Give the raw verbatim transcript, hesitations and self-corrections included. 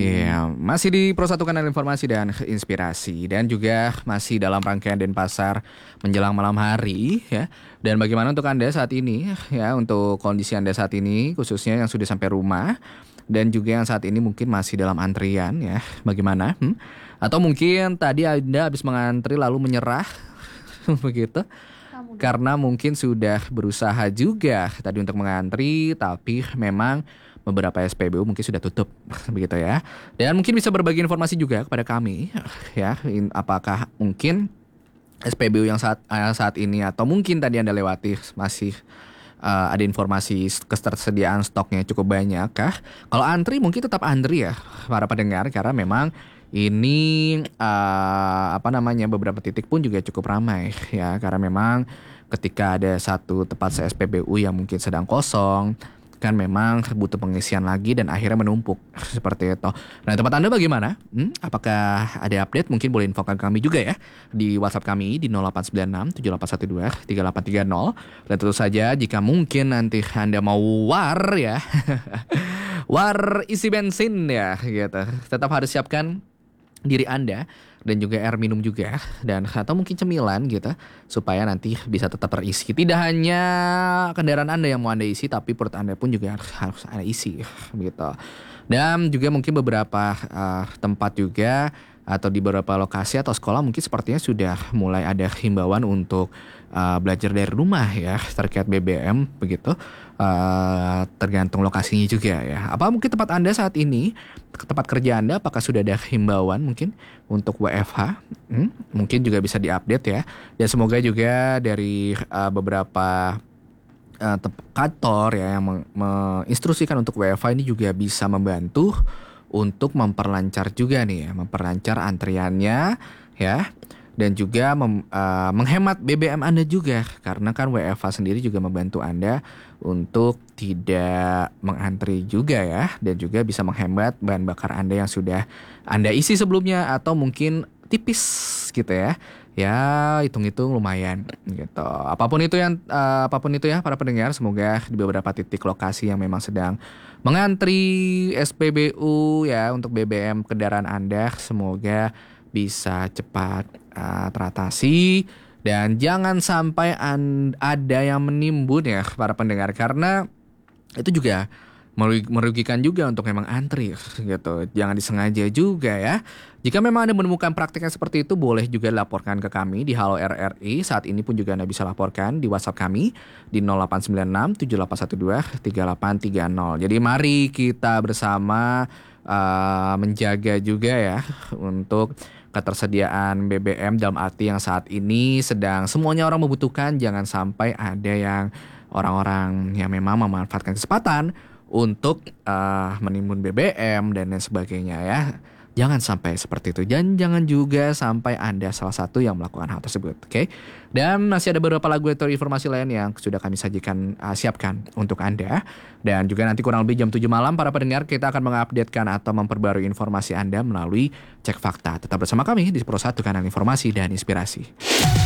Iya, masih di Pro satu Kanal Informasi dan Inspirasi dan juga masih dalam rangkaian Denpasar menjelang malam hari ya. Dan bagaimana untuk Anda saat ini ya, untuk kondisi Anda saat ini khususnya yang sudah sampai rumah dan juga yang saat ini mungkin masih dalam antrian ya. Bagaimana? Hmm? Atau mungkin tadi Anda habis mengantri lalu menyerah begitu. Karena mungkin sudah berusaha juga tadi untuk mengantri tapi memang beberapa S P B U mungkin sudah tutup begitu ya. Dan mungkin bisa berbagi informasi juga kepada kami ya, apakah mungkin S P B U yang saat saat ini atau mungkin tadi Anda lewati masih uh, ada informasi ketersediaan stoknya cukup banyak kah? Kalau antri mungkin tetap antri ya para pendengar, karena memang ini uh, apa namanya beberapa titik pun juga cukup ramai ya, karena memang ketika ada satu tempat S P B U yang mungkin sedang kosong kan memang butuh pengisian lagi dan akhirnya menumpuk seperti itu. Nah, tempat Anda bagaimana? Hmm? Apakah ada update? Mungkin boleh infokan kami juga ya di WhatsApp kami di nol delapan sembilan enam tujuh delapan satu dua tiga delapan tiga nol. Dan tentu saja jika mungkin nanti Anda mau war ya war isi bensin ya gitu, tetap harus siapkan diri Anda dan juga air minum juga, dan atau mungkin cemilan gitu supaya nanti bisa tetap terisi. Tidak hanya kendaraan Anda yang mau Anda isi, tapi perut Anda pun juga harus Anda isi gitu. Dan juga mungkin beberapa uh, tempat juga atau di beberapa lokasi atau sekolah mungkin sepertinya sudah mulai ada himbauan untuk uh, belajar dari rumah ya terkait B B M begitu. Uh, tergantung lokasinya juga ya. Apa mungkin tempat Anda saat ini, tempat kerja Anda, apakah sudah ada himbauan mungkin untuk W F H? Hmm? Mungkin juga bisa diupdate ya. Dan semoga juga dari uh, beberapa uh, kantor ya yang menginstruksikan untuk W F H ini juga bisa membantu untuk memperlancar juga nih ya, memperlancar antriannya ya. Dan juga mem, uh, menghemat B B M Anda juga, karena kan W F H sendiri juga membantu Anda untuk tidak mengantri juga ya, dan juga bisa menghemat bahan bakar Anda yang sudah Anda isi sebelumnya atau mungkin tipis gitu ya. Ya hitung-hitung lumayan gitu. Apapun itu yang uh, apapun itu ya para pendengar, semoga di beberapa titik lokasi yang memang sedang mengantri S P B U ya untuk B B M kendaraan Anda, semoga bisa cepat uh, teratasi dan jangan sampai an- ada yang menimbun ya para pendengar, karena itu juga merugikan juga untuk memang antri gitu. Jangan disengaja juga ya. Jika memang Anda menemukan praktiknya seperti itu, boleh juga laporkan ke kami di Halo R R I. Saat ini pun juga Anda bisa laporkan di WhatsApp kami di nol delapan sembilan enam tujuh delapan satu dua tiga delapan tiga nol. Jadi mari kita bersama uh, menjaga juga ya untuk ketersediaan B B M dalam arti yang saat ini sedang semuanya orang membutuhkan. Jangan sampai ada yang orang-orang yang memang memanfaatkan kesempatan untuk uh, menimbun B B M dan lain sebagainya ya. Jangan sampai seperti itu. Dan jangan juga sampai Anda salah satu yang melakukan hal tersebut. Oke. Okay? Dan masih ada beberapa lagu atau informasi lain yang sudah kami sajikan, uh, siapkan untuk Anda. Dan juga nanti kurang lebih jam tujuh malam para pendengar kita akan mengupdatekan atau memperbarui informasi Anda melalui Cek Fakta. Tetap bersama kami di Pro satu Kanal Informasi dan Inspirasi.